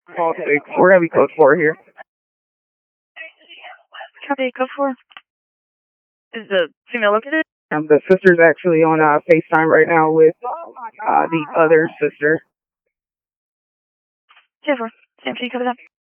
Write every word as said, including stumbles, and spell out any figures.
Call six. We're gonna be code four here. Copy, code four. Is the female located? Um, the sister's actually on uh, FaceTime right now with uh, the other sister. Two four. Sam, can you cover that?